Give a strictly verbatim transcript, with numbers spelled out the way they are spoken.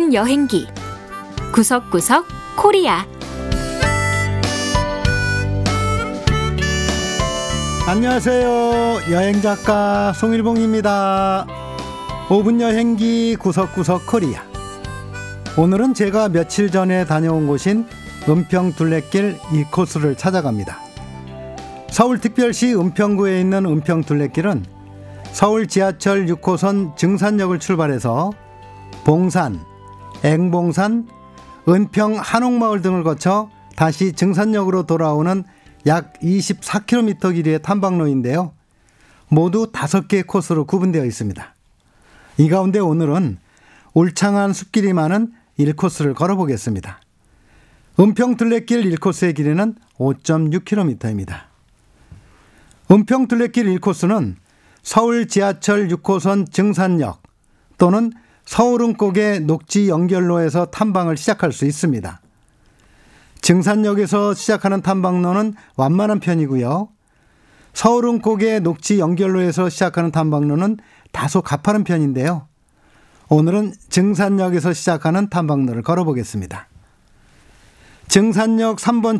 분 여행기 구석구석 코리아. 안녕하세요. 여행작가 송일봉입니다. 오 분 여행기 구석구석 코리아. 오늘은 제가 며칠 전에 다녀온 곳인 은평둘레길 이 코스를 찾아갑니다. 서울특별시 은평구에 있는 은평둘레길은 서울 지하철 육 호선 증산역을 출발해서 봉산, 앵봉산, 은평 한옥마을 등을 거쳐 다시 증산역으로 돌아오는 약 이십사 킬로미터 길이의 탐방로인데요. 모두 다섯 개의 코스로 구분되어 있습니다. 이 가운데 오늘은 울창한 숲길이 많은 일 코스를 걸어보겠습니다. 은평둘레길 일 코스의 길이는 오 점 육 킬로미터입니다. 은평둘레길 일 코스는 서울 지하철 육 호선 증산역 또는 서울은곡의 녹지 연결로에서 탐방을 시작할 수 있습니다. 증산역에서 시작하는 탐방로는 완만한 편이고요. 서울은곡의 녹지 연결로에서 시작하는 탐방로는 다소 가파른 편인데요. 오늘은 증산역에서 시작하는 탐방로를 걸어보겠습니다. 증산역 삼 번